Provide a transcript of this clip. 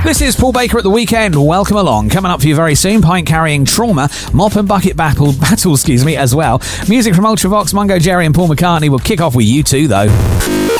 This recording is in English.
This is Paul Baker at the weekend. Welcome along. Coming up for you very soon, pint carrying Trauma, mop and bucket battle, as well. Music from Ultravox, Mungo Jerry and Paul McCartney will kick off with U2 though.